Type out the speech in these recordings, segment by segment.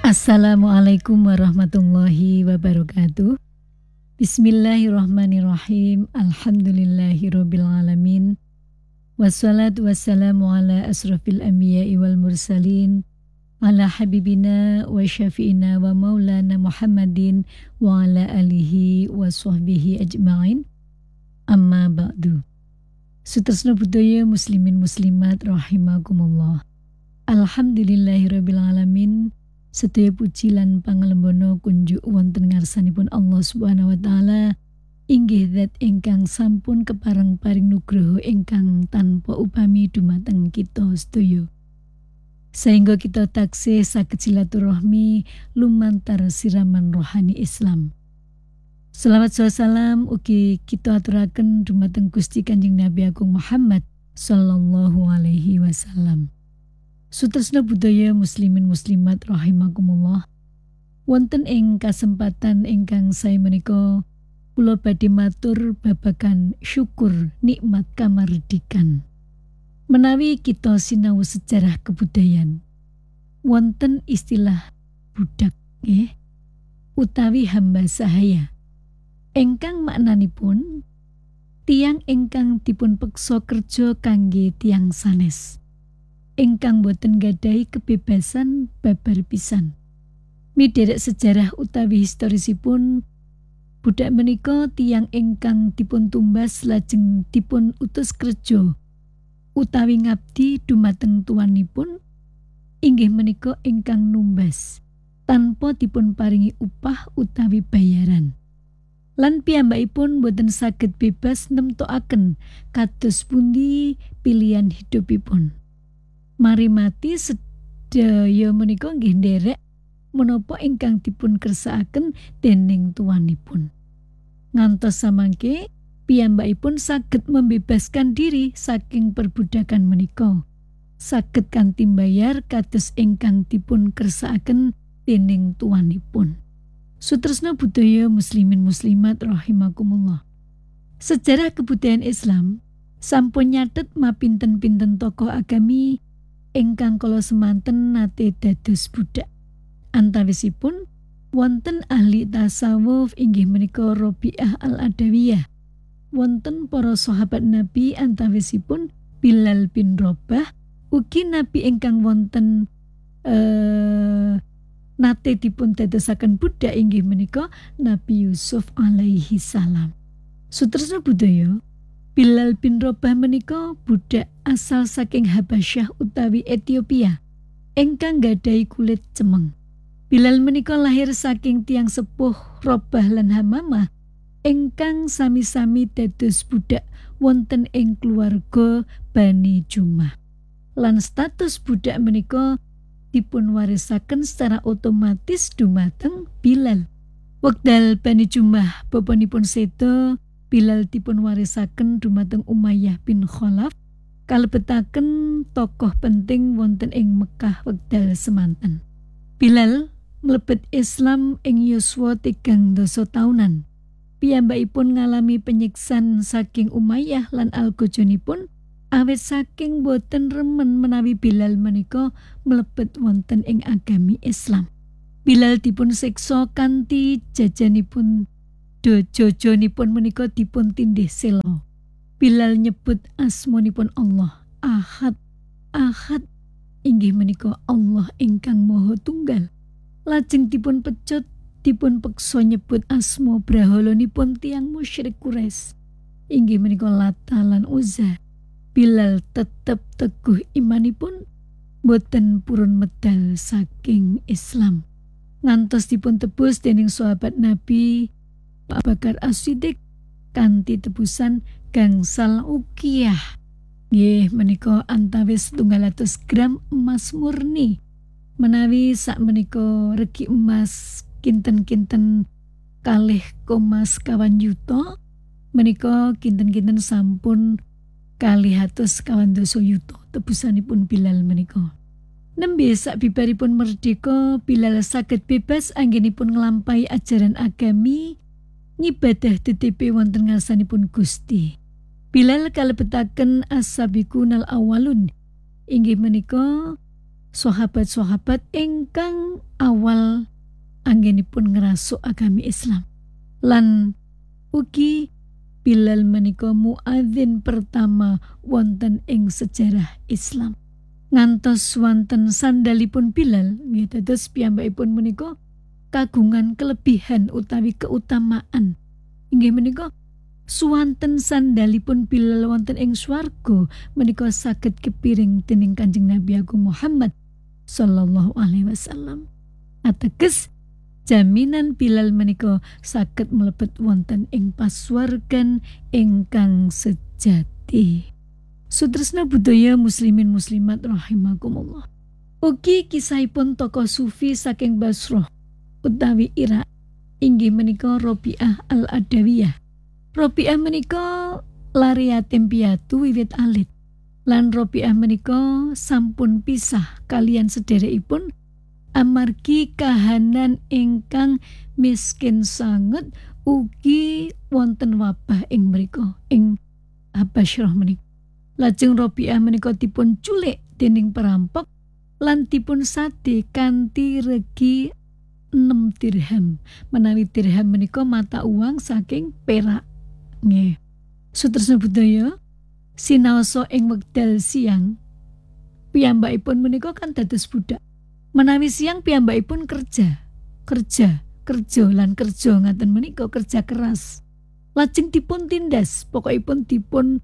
Assalamualaikum warahmatullahi wabarakatuh. Bismillahirrahmanirrahim. Alhamdulillahirabbil alamin. Wassalatu wassalamu ala asrofil anbiya'i wal mursalin, ala habibina wa syafi'ina wa maulana Muhammadin wa ala alihi wa sahbihi ajma'in. Amma ba'du. Sutresna budaya muslimin muslimat rahimakumullah. Alhamdulillahirabbil alamin. Sedaya puji lan pangalembono kunjuk wonten ngarsanipun Allah Subhanahu wa taala, inggih zat ingkang sampun kepareng paring nugraha ingkang tanpa upami dumateng kita sedaya. Sehingga kita taksih saged silaturahmi lumantar siraman rohani Islam. Selawat salam ugi kita aturaken dumateng Gusti Kanjeng Nabi Agung Muhammad sallallahu alaihi wasallam. Sutresna budaya muslimin muslimat rahimakumullah. Wonten ing kasempatan ingkang sae menika kula badhe matur babagan syukur nikmat kamardikan. Menawi kita sinau sejarah kebudayaan, wonten istilah budak utawi hamba sahaya. Ingkang maknanipun tiyang ingkang dipun peksa kerja kangge tiyang sanes, ingkang boten gadahi kebebasan babar pisan. Midherek sejarah utawi historisipun, budak menika tiyang ingkang dipun tumbas lajeng dipun utus kerja utawi ngabdi dumateng tuanipun, inggih menika ingkang numbas tanpa dipun paringi upah utawi bayaran. Lan piyambakipun boten saged bebas nemtokaken kados pundi pilihan hidupipun. Mari mati sedaya menika nggih nderek menapa ingkang dipun kersakaken dening tuanipun. Ngantos samangke piyambakipun saged membebaskan diri saking perbudakan menika, saged kanthi mbayar kados ingkang dipun kersakaken dening tuanipun. Sutresna budaya muslimin muslimat rahimakumullah. Sejarah kebudayaan Islam sampun nyatet mapinten-pinten tokoh agami ingkang kala semanten nate dados budak. Antawisipun wonten ahli tasawuf inggih menika Rabi'ah al-Adawiyah. Wonten para sahabat Nabi antawisipun Bilal bin Rabah, ugi Nabi ingkang wonten nate dipun dadosaken budak inggih menika Nabi Yusuf alaihi salam. Sutresna budaya, Bilal bin Rabah menika budak asal saking Habasyah utawi Ethiopia ingkang gadahi kulit cemeng. Bilal menika lahir saking tiang sepuh Rabah lan Hamamah ingkang sami-sami dados budak wonten ing keluarga Bani Jumah. Lan status budak menika dipun warisaken secara otomatis dumateng Bilal. Wekdal Bani Jumah bapanipun seda, Bilal dipun warisaken dumateng Umayyah bin Khalaf, kalebetaken tokoh penting wonten ing Mekah wekdal semanten. Bilal mlebet Islam ing yuswa 3 taunan. Piyambakipun ngalami penyiksan saking Umayyah lan algojonipun awit saking boten remen menawi Bilal menika mlebet wonten ing agami Islam. Bilal dipun siksa kanthi jajanipun jojonipun menika dipun tindih sela. Bilal nyebut asmanipun Allah, Ahad, Ahad, inggih menika Allah ingkang Maha Tunggal. Lajeng dipun pecut, dipun peksa nyebut asma brahalanipun tiyang musyrik Quraisy, inggih menika Lata lan Uzza. Bilal tetep teguh imanipun, boten purun medal saking Islam. Ngantos dipun tebus dening sahabat Nabi Abu Bakar As-Siddiq kanthi tebusan gangsal uqiyah. Nggih menika antawis 200 gram emas murni. Menawi sak menika regi emas kinten-kinten 2,1 yuta, menika kinten-kinten sampun 200 yuta tebusanipun Bilal menika. Nembe sak bibaripun merdeka, Bilal saged bebas anggenipun nglampahi ajaran agami ngibadah titipe wonten ngarsanipun Gusti. Bilal kalebetaken as-sabiqunal awwalun, inggih menika sahabat-sahabat ingkang awal anggenipun ngrasuk agami Islam. Lan ugi Bilal menika muadzin pertama wonten ing sejarah Islam. Ngantos wonten sandalipun Bilal, dados piyambakipun menika kagungan kelebihan utawi keutamaan. Inggih menika suwanten sandalipun Bilal wonten ing swarga menika saged kepiring dening Kanjeng Nabi Agung Muhammad sallallahu alaihi wasallam. Ateges jaminan Bilal menika saged mlebet wonten ing paswargan ingkang sejati. Sutresna budaya muslimin muslimat rahimakumullah. Ugi kisahipun tokoh sufi saking Basrah utawi Irak inggih menika Rabi'ah al-Adawiyah. Rabi'ah menika lari yatim piatu wiwit alit. Lan Rabi'ah menika sampun pisah kalian sederekipun amargi kahanan ingkang miskin sanget ugi wonten wabah ing mriku ing Habasyah menika. Lajeng Rabi'ah menika dipun culik dening perampok lan dipun sade kanthi regi 6 dirham. Menawi dirham menika mata uang saking perak. Nggih. Sutresna budaya sinaosa ing wekdal siang piyambakipun menika kan dados budak. Menawi siang piyambakipun kerja lan kerja ngaten menika kerja keras. Lajeng dipun tindas, pokokipun dipun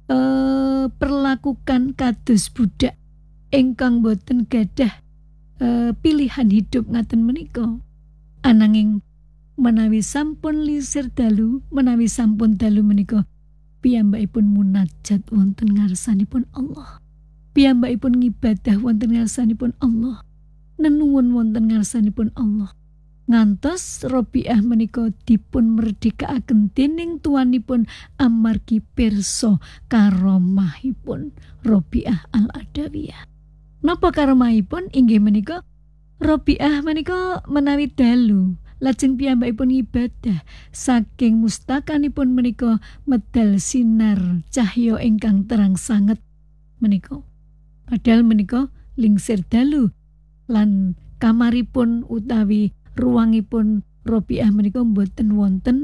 perlakukan kados budak ingkang boten gadah pilihan hidup ngaten menika. Ananging menawi sampun lisir dalu, menawi sampun dalu menika piyambakipun munajat wonten ngarsanipun Allah. Piyambakipun ngibadah wonten ngarsanipun Allah. Nenuwun wonten ngarsanipun Allah. Ngantos Rabi'ah menika dipun merdekaaken dening tuanipun amargi pirsa karomahipun Rabi'ah al-Adawiyah. Napa karomahipun inggih menika Rabi'ah menika menawi dalu lajeng piyambakipun ibadah saking mustakanipun menika medal sinar cahya ingkang terang sanget menika. Padahal menika lingsir dalu lan kamaripun utawi ruangipun Rabi'ah menika mboten wonten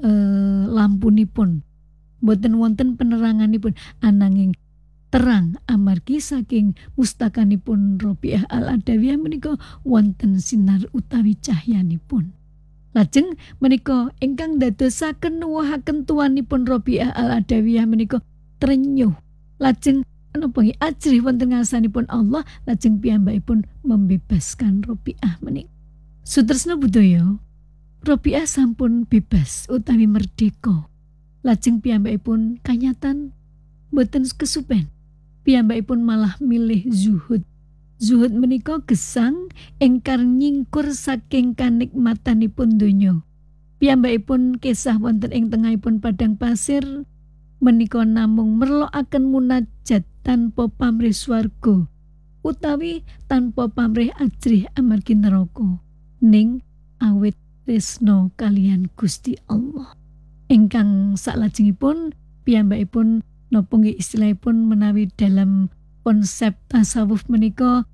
lampunipun, mboten wonten peneranganipun, ananging terang amargi saking mustakanipun Rabi'ah al-Adawiyah menika wonten sinar utawi cahyanipun. Lajeng menika ingkang dadosaken nuwuhaken tuanipun Rabi'ah al-Adawiyah menika trenyuh. Lajeng napa ajrih wonten ngarsanipun Allah, lajeng piyambakipun membebaskan Rabi'ah menika. Sutresna budaya Rabi'ah sampun bebas utawi merdeka. Lajeng piyambakipun kanyatan boten kesupen. Piyambakipun malah milih zuhud. Zuhud menika gesang ingkang nyingkur saking kanikmatanipun donya. Piyambakipun kesah wonten ing tengahipun padang pasir menika namung merlokaken munajat tanpa pamrih swarga utawi tanpa pamrih ajrih amargi neraka, ning awit tresna kalian Gusti Allah. Ingkang salajengipun piyambakipun napa nggih istilahipun menawi dalam konsep tasawuf menika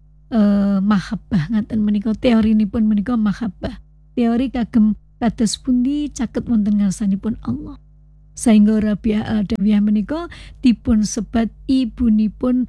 mahabbah ngaten menika, teorinipun menika mahabbah. Teori kagem kados pundi caket wonten ngarsanipun Allah. Saengga Rabi'ah al-Adawiyah menika dipun sebat ibunipun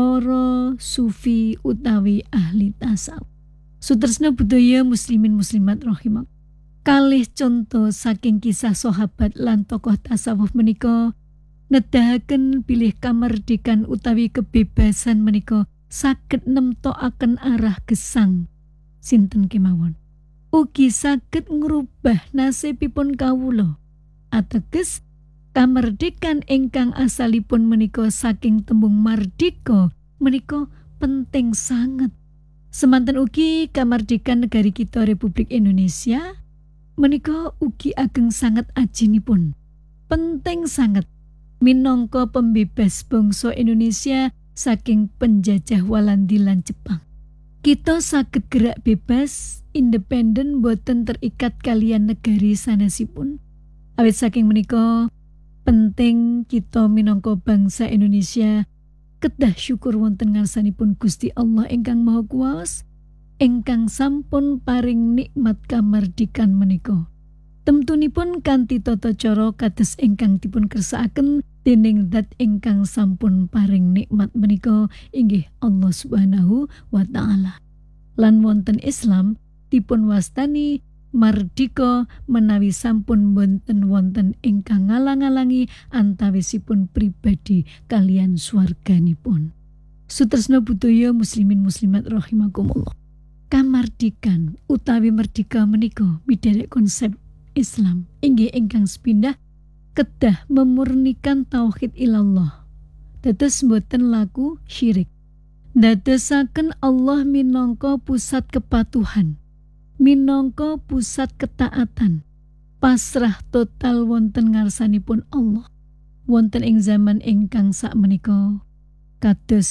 para sufi utawi ahli tasawuf. Sutresna budaya muslimin muslimat rahimah. Kalih contoh saking kisah sahabat lan tokoh tasawuf menika nedahaken bilih kamardikan utawi kebebasan menika saged nemtokaken arah gesang sinten kemawon. Ugi saged ngrubah nasibipun kawula. Ateges kamardikan ingkang asalipun menika saking tembung mardika menika penting sanget. Semanten ugi kamardikan negari kita Republik Indonesia menika ugi ageng sanget ajinipun. Penting sanget minangka pembebas bangsa Indonesia saking penjajah Walandi lan Jepang. Kita saged gerak bebas, independen, boten terikat kalian negari sanesipun. Awit saking menika penting kita minangka bangsa Indonesia kedah syukur wonten ngarsanipun Gusti Allah ingkang Maha Kuwas, ingkang sampun paring nikmat kamardikan menika. Temtunipun kanthi tata cara kados ingkang dipun kersakaken dening zat ingkang sampun paring nikmat menika inggih Allah Subhanahu wa taala. Lan wonten Islam dipun wastani mardika menawi sampun boten wonten ingkang ngalang-alangi antawisipun pribadi kalian swarganipun. Sutresna budaya muslimin muslimat rahimakumullah. Kamardikan utawi merdeka menika miderek konsep Islam inggih ingkang sepindah kedah memurnikan tauhid ilallah. Dados boten laku syirik. Dadosaken Allah minangka pusat kepatuhan, minangka pusat ketaatan. Pasrah total wonten ngarsanipun Allah. Wonten ing zaman ingkang sakmenika kados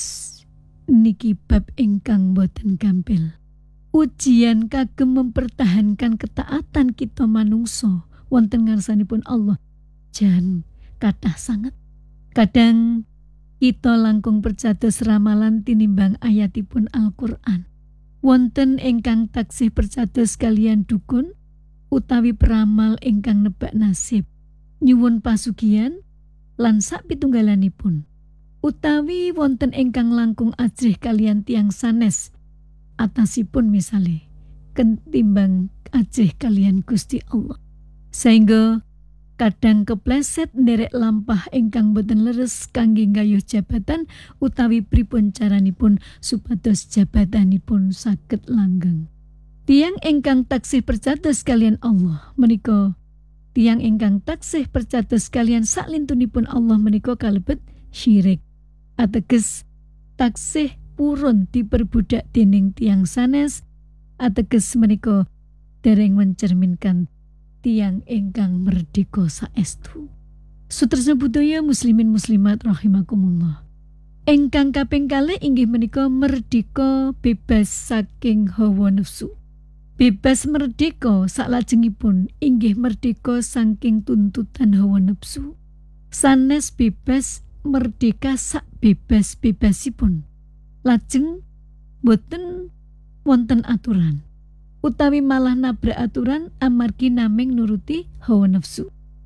niki bab ingkang boten gampil. Ujian kagem mempertahankan ketaatan kita manungso wonten ngarsanipun Allah jan kathah sanget. Kadang kita langkung percados ramalan tinimbang ayatipun Al-Qur'an. Wonten ingkang taksih percados kalian dukun utawi peramal ingkang nebak nasib, nyuwun pasugihan lan sak pitunggalanipun. Utawi wonten ingkang langkung ajrih kalian tiang sanes atasipun misale ketimbang ajih kalian Gusti Allah, sehingga kadang kepleset nderek lampah ingkang boten leres kangge gayuh jabatan utawi pripun caranipun supados jabatanipun saged langgeng. Tiang ingkang taksih percados kalian Allah menika, tiang ingkang taksih percados kalian saklintunipun Allah menika kalebet syirik, ateges taksih purun diperbudak dening tiang sanes, ateges menika dereng mencerminkan tiang ingkang merdeka saestu. Sutresna budaya muslimin muslimat rahimakumullah. Ingkang kaping kalih inggih menika merdeka bebas saking hawa nafsu. Bebas merdeka saklajengipun inggih merdeka saking tuntutan hawa nafsu. Sanes bebas merdeka sak bebas-bebasipun. Lajeng boten wonten aturan utawi malah nabrak aturan amargi naming nuruti hawa nafsu.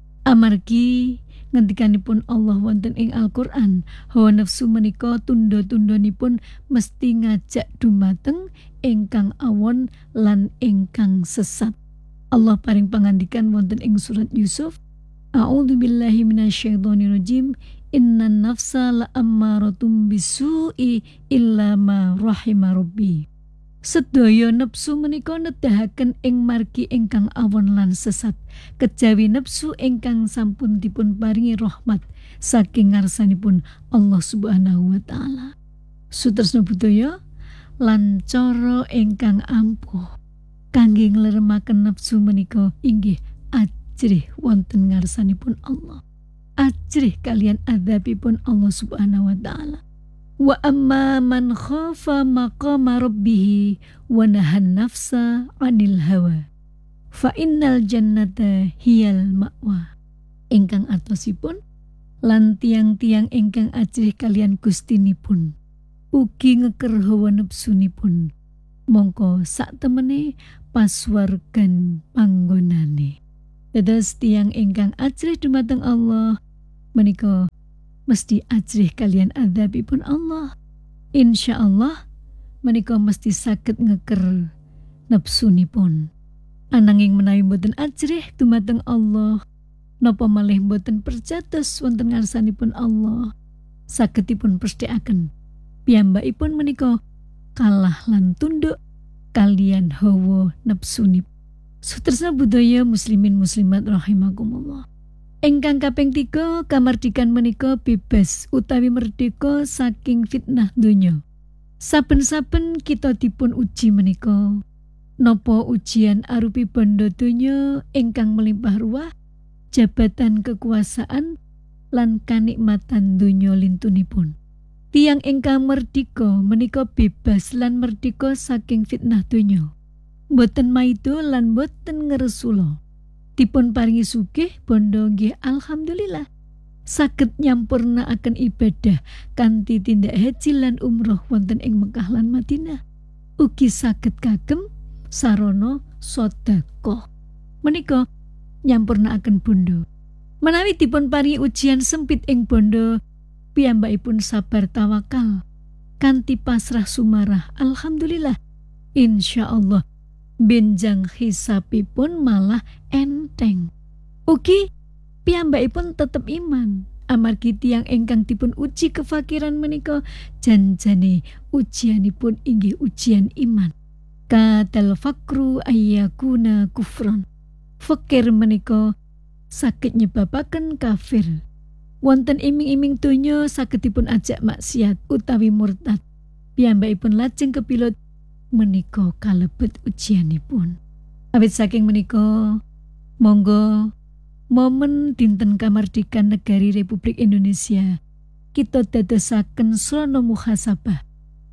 Amargi ngendikanipun Allah wonten ing Al-Qur'an, hawa nafsu menika tunda-tundhanipun mesti ngajak dumateng ingkang awon lan ingkang sesat. Allah paring pangandikan wonten ing surat Yusuf, A'udzubillahi minasyaitonirrajim. Innan nafsa la'ammaratum bisu'i illa ma rahima rabbi. Sedaya nafsu menika nedahaken ing margi ingkang awon lan sesat, kejawi nafsu ingkang sampun dipun paringi rahmat saking ngarsanipun Allah Subhanahu wa taala. Sutresna budaya lan cara ingkang ampuh kangge ngleremaken nafsu menika inggih ajrih wonten ngarsanipun Allah. Ajrih kalian adzabipun Allah Subhanahu wa taala. Wa amma man khafa maqama rabbih wa nahan nafsa 'anil hawa fa innal jannata hiyal ma'wa. Ingkang artosipun lan tiang-tiang ingkang ajrih kalian gustinipun ugi ngeker hawa nafsunipun, mongko sak temene paswargan panggonane. Dados tiang ingkang ajrih dumateng Allah menika mesti ajrih kalian adzabipun Allah. Insyaallah menika mesti saged ngeker nafsunipun. Ananging menawi boten ajrih dumateng Allah, napa malih boten percados wonten ngarsanipun Allah, sagedipun pesthekaken piyambakipun menika kalah lan tunduk kalian hawa nafsunipun. Sutresna budaya muslimin muslimat rahimakumullah. Ingkang kaping 3, kamardikan menika bebas utawi merdeka saking fitnah donya. Saben-saben kita dipun uji menika, napa ujian arupi banda donya ingkang melimpah ruah, jabatan kekuasaan lan kanikmatan donya lintunipun. Tiang ingkang merdeka menika bebas lan merdeka saking fitnah donya. Boten maido lan boten ngresula. Dipun paringi sugih bondo nggih alhamdulillah. saged nyampurna akan ibadah kanthi tindak haji lan umroh wonten ing Mekah lan Madinah. Ugi saged kagem sarana sedekah. Menika nyampurna akan bondo. Menawi dipun paringi ujian sempit ing bondo, piyambakipun sabar tawakal kanthi pasrah sumarah. Alhamdulillah, insyaallah benjang hisabipun malah enteng. Ugi piyambakipun tetep iman amargi tiyang ingkang dipun uji kefakiran menika janjane ujianipun inggih ujian iman. Kadal fakru ayyakuna kufron. Fakir menika saged nyebabaken kafir. Wonten iming-iming donya saged dipun ajak maksiat utawi murtad. Piyambakipun lajeng kepilut menika kalebet ujianipun. Awit saking menika, monggo momen dinten kamardikan negari Republik Indonesia kita dadosaken srana muhasabah,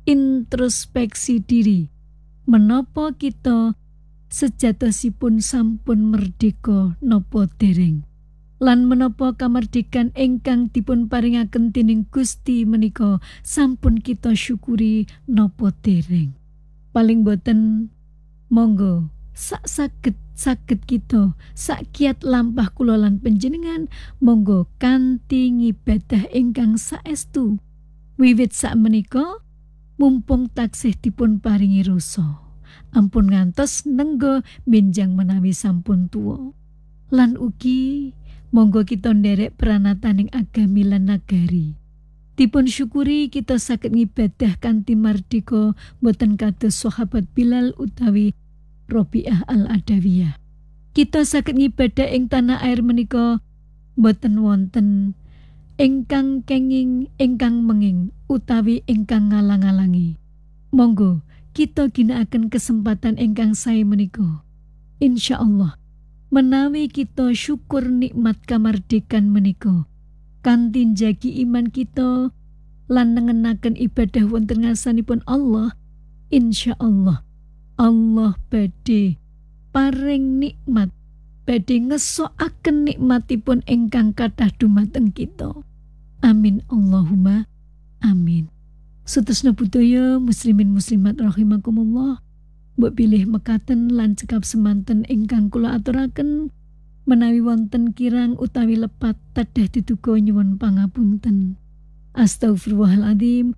introspeksi diri. Menapa kita sejatosipun sampun merdeka napa dereng? Lan menapa kamardikan ingkang dipun paringaken dening Gusti menika sampun kita syukuri napa dereng? Paling boten monggo saged kita sakiat lampah kula lan panjenengan monggo kanthi ngibadah ingkang saestu wiwit sakmenika mumpung taksih dipun paringi rasa. Ampun ngantos nenggo benjang menawi sampun tuwa. Lan ugi monggo kita nderek pranataning agami lan nagari. Dipun syukuri kita saged ngibadah kanthi mardika boten kados sahabat Bilal utawi Robiah al-Adawiyah. Kita saged ngibadah ing tanah air menika boten wonten ingkang kenging, ingkang menging utawi ingkang ngalang-alangi. Monggo kita ginakaken kesempatan ingkang sae menika. Insyaallah menawi kita syukur nikmat kamardikan menika kanthi njagi iman kita lan nengenaken ibadah wonten ngarsanipun Allah, insyaallah Allah badhe paring nikmat, badhe ngesokaken nikmatipun ingkang kathah dumateng kita. Amin Allahumma amin. Sutresna budaya muslimin muslimat rahimakumullah, mbok bilih mekaten lan cekap semanten ingkang kula aturaken menawi wonten kirang utawi lepat tadah diduga nyuwun pangapunten. Astaghfirullahaladzim.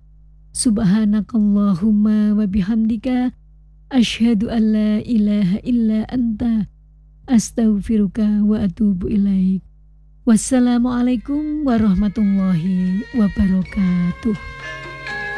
Subhanakallahumma wa bihamdika asyhadu an la ilaha illa anta astaghfiruka wa atubu ilaik. Wassalamualaikum warahmatullahi wabarakatuh.